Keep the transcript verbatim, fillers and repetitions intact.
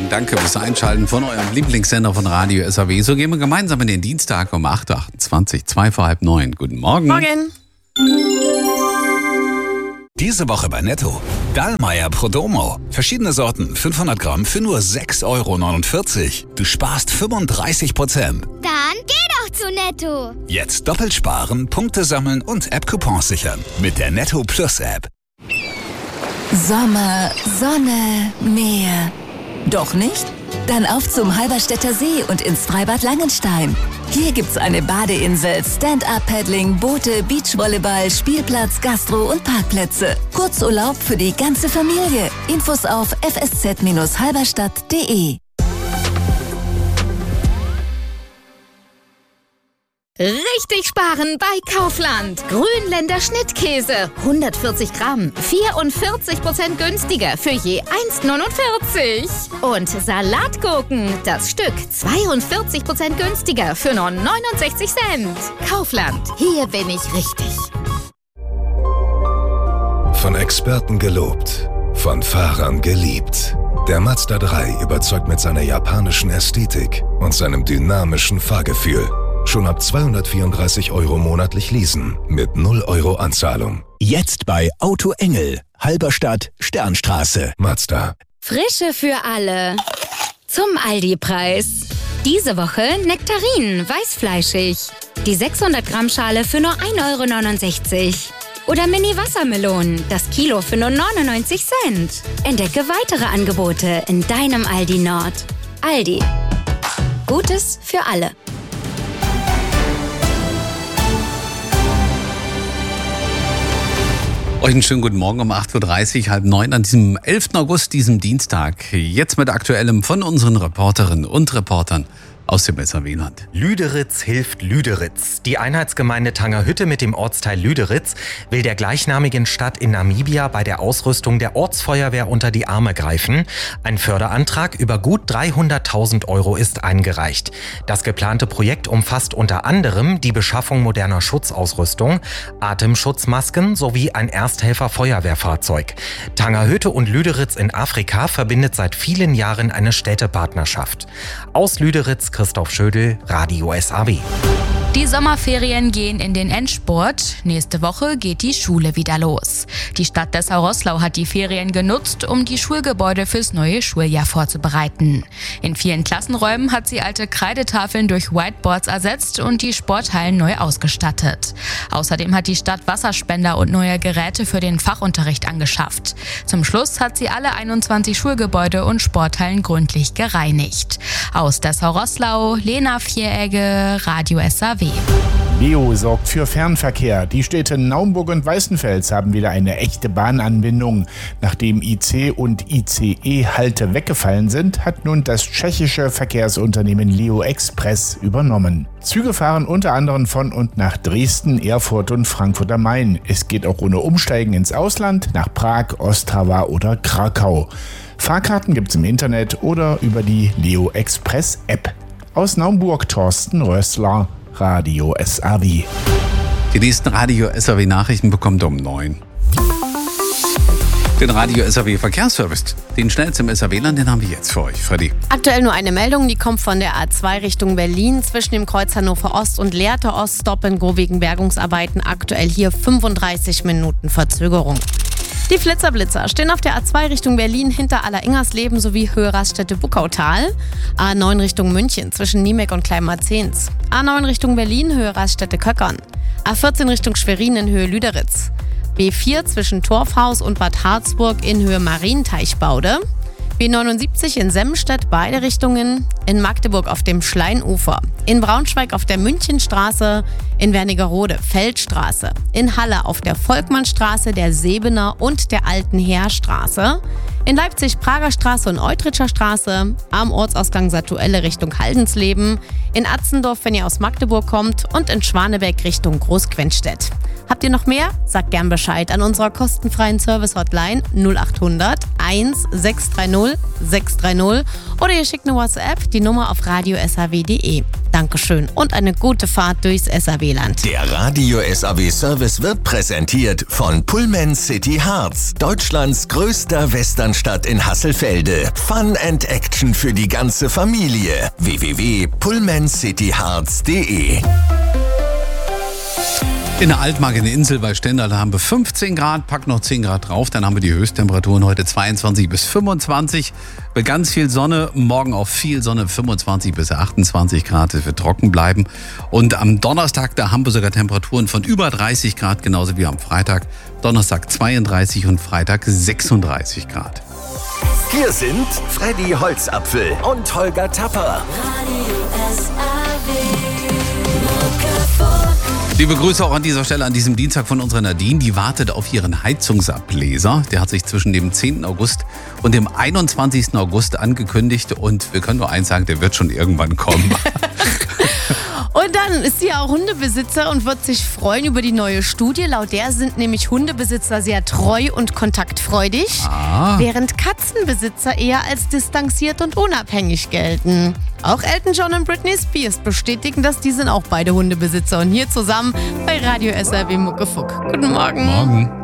Morgen. Danke fürs Einschalten von eurem Lieblingssender von Radio S A W. So gehen wir gemeinsam in den Dienstag um acht Uhr achtundzwanzig, zwei vor halb neun. Guten Morgen. Morgen. Diese Woche bei Netto. Dallmayr Prodomo. Verschiedene Sorten, fünfhundert Gramm für nur sechs Euro neunundvierzig. Du sparst fünfunddreißig Prozent. Dann geh doch zu Netto. Jetzt doppelt sparen, Punkte sammeln und App-Coupons sichern. Mit der Netto Plus App. Sommer, Sonne, Meer. Doch nicht? Dann auf zum Halberstädter See und ins Freibad Langenstein. Hier gibt's eine Badeinsel, Stand-Up-Paddling, Boote, Beachvolleyball, Spielplatz, Gastro und Parkplätze. Kurzurlaub für die ganze Familie. Infos auf f s z Bindestrich halberstadt punkt de. Richtig sparen bei Kaufland. Grünländer Schnittkäse. hundertvierzig Gramm. vierundvierzig Prozent günstiger für je eins neunundvierzig. Und Salatgurken. Das Stück zweiundvierzig Prozent günstiger für nur neunundsechzig Cent. Kaufland. Hier bin ich richtig. Von Experten gelobt. Von Fahrern geliebt. Der Mazda drei überzeugt mit seiner japanischen Ästhetik und seinem dynamischen Fahrgefühl. Schon ab zweihundertvierunddreißig Euro monatlich leasen mit null Euro Anzahlung. Jetzt bei Auto Engel, Halberstadt, Sternstraße. Mazda. Frische für alle. Zum Aldi-Preis. Diese Woche Nektarinen, weißfleischig. Die sechshundert Gramm Schale für nur ein Euro neunundsechzig. Oder Mini-Wassermelonen, das Kilo für nur neunundneunzig Cent. Entdecke weitere Angebote in deinem Aldi Nord. Aldi. Gutes für alle. Euch einen schönen guten Morgen um acht Uhr dreißig, halb neun an diesem elften August, diesem Dienstag. Jetzt mit Aktuellem von unseren Reporterinnen und Reportern aus dem S A W-Land. Lüderitz hilft Lüderitz. Die Einheitsgemeinde Tangerhütte mit dem Ortsteil Lüderitz will der gleichnamigen Stadt in Namibia bei der Ausrüstung der Ortsfeuerwehr unter die Arme greifen. Ein Förderantrag über gut dreihunderttausend Euro ist eingereicht. Das geplante Projekt umfasst unter anderem die Beschaffung moderner Schutzausrüstung, Atemschutzmasken sowie ein Ersthelfer-Feuerwehrfahrzeug. Tangerhütte und Lüderitz in Afrika verbindet seit vielen Jahren eine Städtepartnerschaft. Aus Lüderitz Christoph Schödel, Radio S A W. Die Sommerferien gehen in den Endspurt. Nächste Woche geht die Schule wieder los. Die Stadt Dessau-Roßlau hat die Ferien genutzt, um die Schulgebäude fürs neue Schuljahr vorzubereiten. In vielen Klassenräumen hat sie alte Kreidetafeln durch Whiteboards ersetzt und die Sporthallen neu ausgestattet. Außerdem hat die Stadt Wasserspender und neue Geräte für den Fachunterricht angeschafft. Zum Schluss hat sie alle einundzwanzig Schulgebäude und Sporthallen gründlich gereinigt. Aus Dessau-Roßlau, Lena Vieregge, Radio S A W. Leo sorgt für Fernverkehr. Die Städte Naumburg und Weißenfels haben wieder eine echte Bahnanbindung. Nachdem I C und I C E-Halte weggefallen sind, hat nun das tschechische Verkehrsunternehmen Leo Express übernommen. Züge fahren unter anderem von und nach Dresden, Erfurt und Frankfurt am Main. Es geht auch ohne Umsteigen ins Ausland, nach Prag, Ostrava oder Krakau. Fahrkarten gibt's im Internet oder über die Leo Express App. Aus Naumburg Thorsten Rössler, Radio S A W. Die nächsten Radio S A W Nachrichten bekommt ihr um neun. Den Radio S A W Verkehrsservice, den schnellsten im S A W-Land, den haben wir jetzt für euch. Freddy. Aktuell nur eine Meldung, die kommt von der A zwei Richtung Berlin. Zwischen dem Kreuz Hannover Ost und Lehrte Ost Stop and Go wegen Bergungsarbeiten. Aktuell hier fünfunddreißig Minuten Verzögerung. Die Flitzerblitzer stehen auf der A zwei Richtung Berlin hinter Alleringers-Leben sowie Höhe Raststätte-Buckautal. A neun Richtung München zwischen Niemek und Kleinmarzens. A neun Richtung Berlin Höhe Raststätte-Köckern. A vierzehn Richtung Schwerin in Höhe Lüderitz. B vier zwischen Torfhaus und Bad Harzburg in Höhe Marienteichbaude. B neunundsiebzig in Semstedt beide Richtungen. In Magdeburg auf dem Schleinufer. In Braunschweig auf der Münchenstraße. In Wernigerode Feldstraße. In Halle auf der Volkmannstraße, der Sebener und der Alten Heerstraße. In Leipzig Prager Straße und Eutritscher Straße. Am Ortsausgang Satuelle Richtung Haldensleben. In Atzendorf, wenn ihr aus Magdeburg kommt. Und in Schwanebeck Richtung Großquentstedt. Habt ihr noch mehr? Sagt gern Bescheid an unserer kostenfreien Service-Hotline null acht hundert eins sechs drei null sechs drei null oder ihr schickt eine WhatsApp, die Nummer auf radio s a w punkt de. Dankeschön und eine gute Fahrt durchs S A W-Land. Der Radio S A W-Service wird präsentiert von Pullman City Harz, Deutschlands größter Westernstadt in Hasselfelde. Fun and Action für die ganze Familie. w w w punkt pullman city harz punkt de In der Altmark in der Insel bei Stendal haben wir fünfzehn Grad, pack noch zehn Grad drauf. Dann haben wir die Höchsttemperaturen heute zweiundzwanzig bis fünfundzwanzig. Bei ganz viel Sonne, morgen auch viel Sonne, fünfundzwanzig bis achtundzwanzig Grad. Es wird trocken bleiben. Und am Donnerstag, da haben wir sogar Temperaturen von über dreißig Grad, genauso wie am Freitag. Donnerstag zweiunddreißig und Freitag sechsunddreißig Grad. Hier sind Freddy Holzapfel und Holger Tapper. Liebe Grüße auch an dieser Stelle an diesem Dienstag von unserer Nadine. Die wartet auf ihren Heizungsableser. Der hat sich zwischen dem zehnten August und dem einundzwanzigsten August angekündigt. Und wir können nur eins sagen, der wird schon irgendwann kommen. Und dann ist sie auch Hundebesitzer und wird sich freuen über die neue Studie. Laut der sind nämlich Hundebesitzer sehr treu und kontaktfreudig, Ah. während Katzenbesitzer eher als distanziert und unabhängig gelten. Auch Elton John und Britney Spears bestätigen das. Die sind auch beide Hundebesitzer und hier zusammen bei Radio S R W Muckefuck. Guten Morgen. Morgen.